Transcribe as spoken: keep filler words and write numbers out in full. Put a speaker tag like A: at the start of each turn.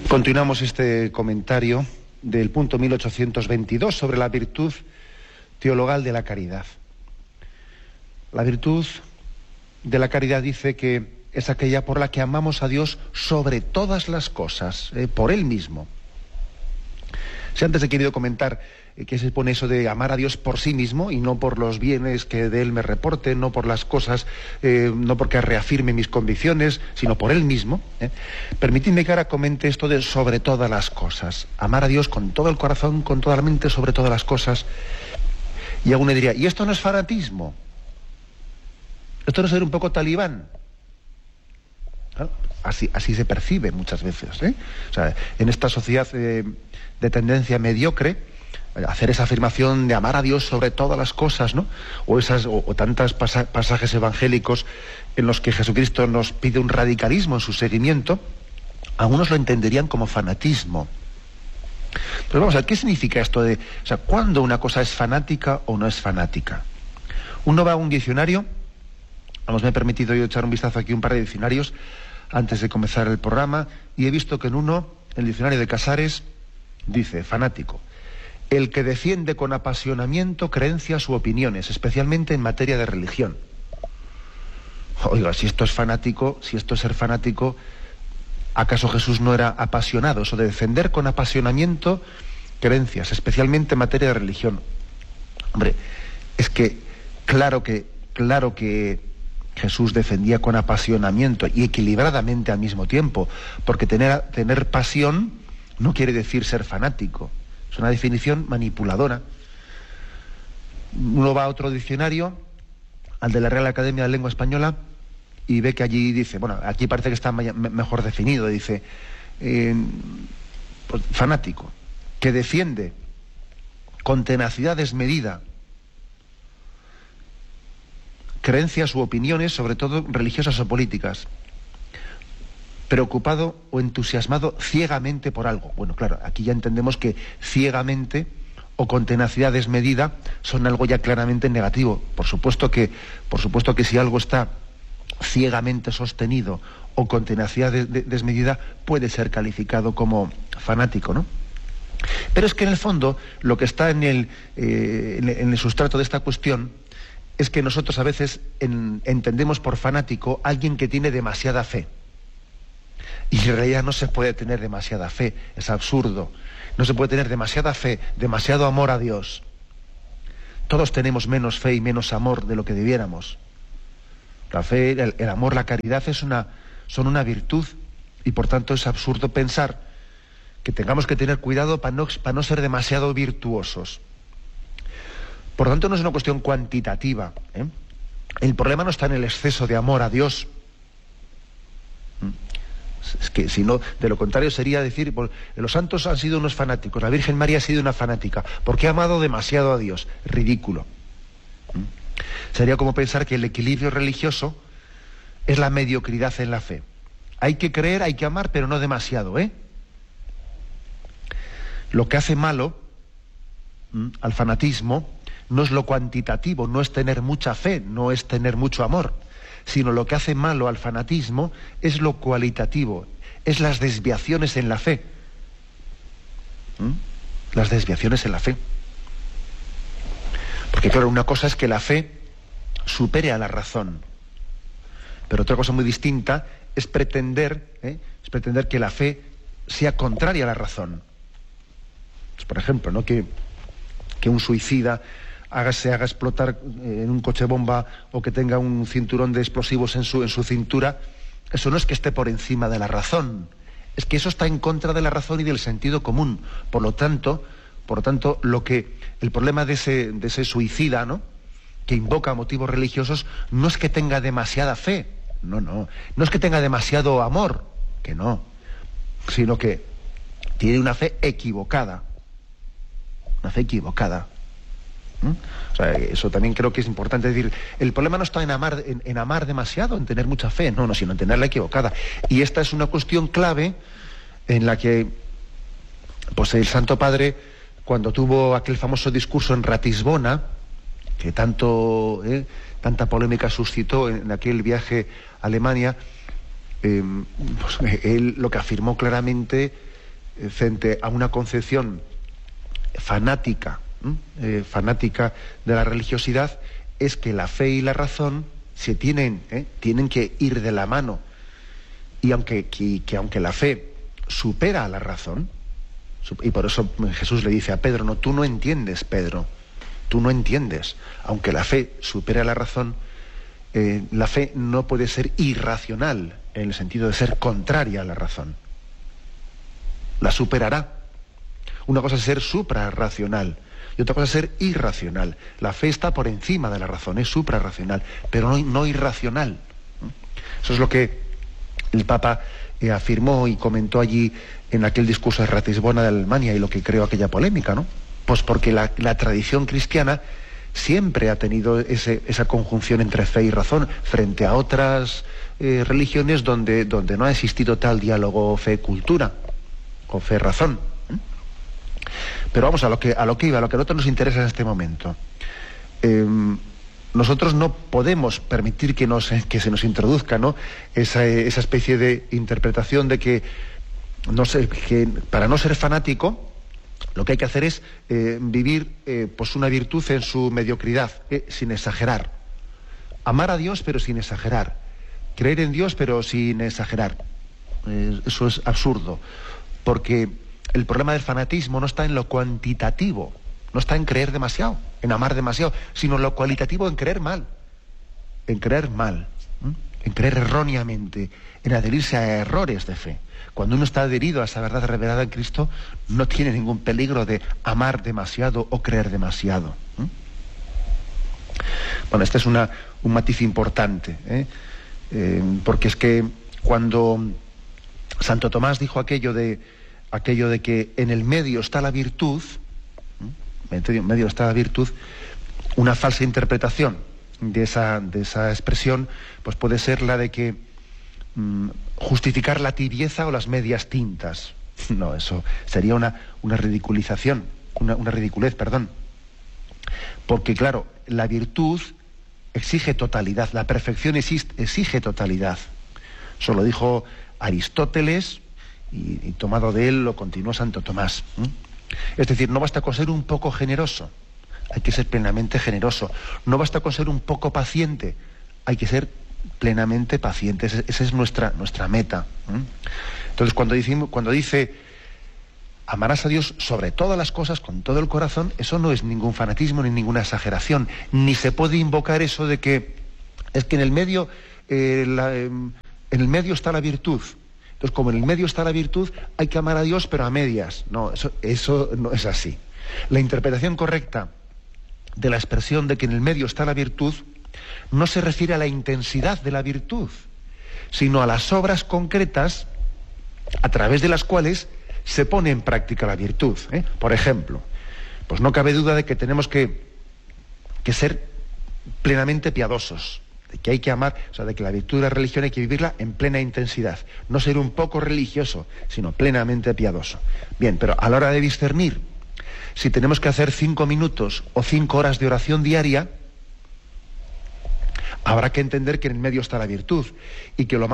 A: Continuamos este comentario del punto mil ochocientos veintidós sobre la virtud teologal de la caridad. La virtud de la caridad dice que es aquella por la que amamos a Dios sobre todas las cosas, eh, por Él mismo. Si antes he querido comentar eh, que se pone eso de amar a Dios por sí mismo y no por los bienes que de Él me reporten, no por las cosas, eh, no porque reafirme mis convicciones, sino por Él mismo. Eh. Permitidme que ahora comente esto de sobre todas las cosas. Amar a Dios con todo el corazón, con toda la mente, sobre todas las cosas. Y alguno diría, ¿y esto no es fanatismo? ¿Esto no es ser un poco talibán? ¿No? Así, así se percibe muchas veces, ¿eh? O sea, en esta sociedad eh, de tendencia mediocre, hacer esa afirmación de amar a Dios sobre todas las cosas, ¿no? O esas o, o tantos pasa, pasajes evangélicos en los que Jesucristo nos pide un radicalismo en su seguimiento, algunos lo entenderían como fanatismo. Pero vamos a ver, ¿qué significa esto de, o sea, cuándo una cosa es fanática o no es fanática? Uno va a un diccionario. Vamos, me he permitido yo echar un vistazo aquí a un par de diccionarios antes de comenzar el programa y he visto que en uno, el diccionario de Casares, dice, fanático, el que defiende con apasionamiento creencias u opiniones, especialmente en materia de religión. Oiga, si esto es fanático, si esto es ser fanático, ¿acaso Jesús no era apasionado? Eso de defender con apasionamiento creencias, especialmente en materia de religión. Hombre, es que, claro que, claro que Jesús defendía con apasionamiento y equilibradamente al mismo tiempo, porque tener, tener pasión no quiere decir ser fanático, es una definición manipuladora. Uno va a otro diccionario, al de la Real Academia de la Lengua Española, y ve que allí dice, bueno, aquí parece que está mejor definido, dice, eh, pues, fanático, que defiende con tenacidad desmedida creencias u opiniones, sobre todo religiosas o políticas, preocupado o entusiasmado ciegamente por algo. Bueno, claro, aquí ya entendemos que ciegamente o con tenacidad desmedida son algo ya claramente negativo. Por supuesto que, por supuesto que si algo está ciegamente sostenido o con tenacidad de, de, desmedida, puede ser calificado como fanático, ¿no? Pero es que en el fondo lo que está en el, eh, en, en el sustrato de esta cuestión es que nosotros a veces en, entendemos por fanático a alguien que tiene demasiada fe. Y en realidad no se puede tener demasiada fe, es absurdo. No se puede tener demasiada fe, demasiado amor a Dios. Todos tenemos menos fe y menos amor de lo que debiéramos. La fe, el, el amor, la caridad es una, son una virtud y por tanto es absurdo pensar que tengamos que tener cuidado para no, para no ser demasiado virtuosos. Por lo tanto, no es una cuestión cuantitativa, ¿eh? El problema no está en el exceso de amor a Dios. Es que si no, de lo contrario sería decir, pues, los santos han sido unos fanáticos, la Virgen María ha sido una fanática, porque ha amado demasiado a Dios. Ridículo. ¿Mm? Sería como pensar que el equilibrio religioso es la mediocridad en la fe. Hay que creer, hay que amar, pero no demasiado, ¿eh? Lo que hace malo, ¿Mm? al fanatismo no es lo cuantitativo, no es tener mucha fe, no es tener mucho amor, sino lo que hace malo al fanatismo es lo cualitativo, es las desviaciones en la fe. ¿Mm? Las desviaciones en la fe. Porque claro, una cosa es que la fe supere a la razón, pero otra cosa muy distinta es pretender, ¿eh? es pretender que la fe sea contraria a la razón. Pues, por ejemplo, ¿no? que, que un suicida Haga, se haga explotar en un coche bomba o que tenga un cinturón de explosivos en su, en su cintura, eso no es que esté por encima de la razón, es que eso está en contra de la razón y del sentido común. Por lo tanto, por lo tanto, lo que el problema de ese, de ese suicida, ¿no? que invoca motivos religiosos, no es que tenga demasiada fe, no, no, no es que tenga demasiado amor, que no, sino que tiene una fe equivocada, una fe equivocada. ¿Mm? O sea, eso también creo que es importante decir. El problema no está en amar, en, en amar demasiado, en tener mucha fe, no, no, sino en tenerla equivocada. Y esta es una cuestión clave en la que, pues, el Santo Padre, cuando tuvo aquel famoso discurso en Ratisbona, que tanto, eh, tanta polémica suscitó en aquel viaje a Alemania, eh, pues, él lo que afirmó claramente eh, frente a una concepción fanática, eh, fanática de la religiosidad, es que la fe y la razón se tienen, eh, tienen que ir de la mano. Y aunque, que, que aunque la fe supera a la razón, y por eso Jesús le dice a Pedro, no, tú no entiendes, Pedro, tú no entiendes. Aunque la fe supere a la razón, eh, la fe no puede ser irracional, en el sentido de ser contraria a la razón. La superará. Una cosa es ser suprarracional y otra cosa es ser irracional. La fe está por encima de la razón, es suprarracional, pero no, no irracional. Eso es lo que el Papa eh, afirmó y comentó allí en aquel discurso de Ratisbona de Alemania, y lo que creó aquella polémica, ¿no? Pues porque la, la tradición cristiana siempre ha tenido ese, esa conjunción entre fe y razón frente a otras eh, religiones donde, donde no ha existido tal diálogo fe-cultura o fe-razón. ¿eh? Pero vamos a lo que a lo que iba, a lo que a nosotros nos interesa en este momento. Eh, nosotros no podemos permitir que, nos, que se nos introduzca, ¿no?, esa, esa especie de interpretación de que, no sé, que para no ser fanático lo que hay que hacer es eh, vivir eh, pues una virtud en su mediocridad, eh, sin exagerar. Amar a Dios pero sin exagerar. Creer en Dios pero sin exagerar. Eh, eso es absurdo, porque el problema del fanatismo no está en lo cuantitativo, no está en creer demasiado, en amar demasiado, sino en lo cualitativo, en creer mal. En creer mal, ¿eh? en creer erróneamente, en adherirse a errores de fe. Cuando uno está adherido a esa verdad revelada en Cristo, no tiene ningún peligro de amar demasiado o creer demasiado. ¿eh? Bueno, este es una, un matiz importante, ¿eh? Eh, porque es que cuando Santo Tomás dijo aquello de, aquello de que en el medio está la virtud, ¿eh? en el medio está la virtud, una falsa interpretación de esa, de esa expresión, pues puede ser la de que justificar la tibieza o las medias tintas. No, eso sería una, una ridiculización, una, una ridiculez, perdón. Porque claro, la virtud exige totalidad, la perfección existe, exige totalidad. Eso lo dijo Aristóteles y, y tomado de él lo continuó Santo Tomás. ¿eh? Es decir, no basta con ser un poco generoso, hay que ser plenamente generoso. No basta con ser un poco paciente, hay que ser plenamente pacientes. Esa es nuestra, nuestra meta. ¿eh? Entonces, cuando, decimos, cuando dice amarás a Dios sobre todas las cosas, con todo el corazón, eso no es ningún fanatismo ni ninguna exageración, ni se puede invocar eso de que es que en el medio eh, la, eh, en el medio está la virtud. Entonces, como en el medio está la virtud, hay que amar a Dios pero a medias. No, eso, eso no es así. La interpretación correcta de la expresión de que en el medio está la virtud no se refiere a la intensidad de la virtud, sino a las obras concretas a través de las cuales se pone en práctica la virtud. ¿eh? Por ejemplo, pues no cabe duda de que tenemos que, que ser plenamente piadosos, de que hay que amar, o sea, de que la virtud de la religión hay que vivirla en plena intensidad, no ser un poco religioso, sino plenamente piadoso. Bien, pero a la hora de discernir si tenemos que hacer cinco minutos o cinco horas de oración diaria, habrá que entender que en el medio está la virtud y que lo más